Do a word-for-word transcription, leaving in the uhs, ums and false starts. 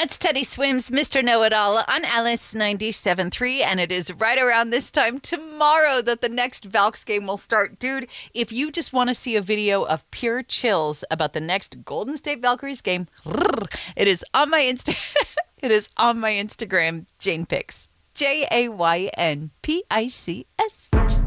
That's Teddy Swims, Mister Know-It-All on Alice ninety-seven point three, and it is right around this time tomorrow that the next Valks game will start. Dude, if you just want to see a video of pure chills about the next Golden State Valkyries game, it is on my Insta. It is on my Instagram, Jane Pics. J A Y N P I C S.